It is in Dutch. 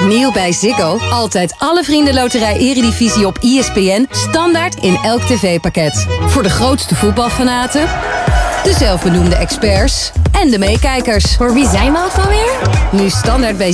Nieuw bij Ziggo. Altijd alle Vriendenloterij Eredivisie op ESPN. Standaard in elk tv-pakket. Voor de grootste voetbalfanaten, de zelfbenoemde experts en de meekijkers. Voor wie zijn we ook alweer? Nu standaard bij